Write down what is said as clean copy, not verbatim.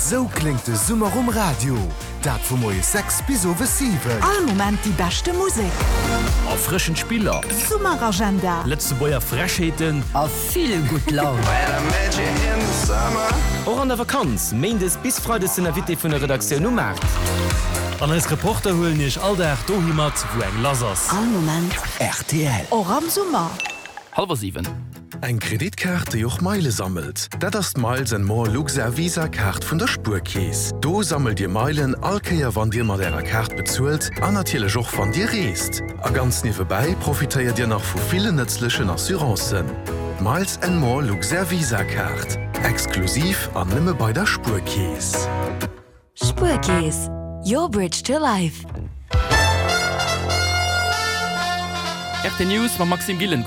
So klingt de Summer um Radio. Dat vu moie Sex bis over 7. All moment die beste Musik. A frischen Spieler. Summeragenda. Letzte Boyer Frechheiten. A viel gut Laune. Auch an der Vakanz. Meindes bis Freude sind Wit vun der Redaktion ummerkt. An als Reporter holen ich all der Dohimat wo eng Lasers. All moment RTL. auch am Sommer. 6:30. Eng Kreditkarte joch Meile sammelt. Dat ass Miles en More Luxer Visa-Kart vun der Spurkees. Do sammelt Dir Meilen alkeier wann Dir mat derer Kart bezuelt, anertiele joch van Dir reest. A ganz niewebei profitéiert Dir nach vu viele nützlichen Assuranceen. Miles en More Luxer Visa-Kart. Exklusiv an nimme bei der Spurkees. Spurkees. Your bridge to life. RT News war Maxim Gillen.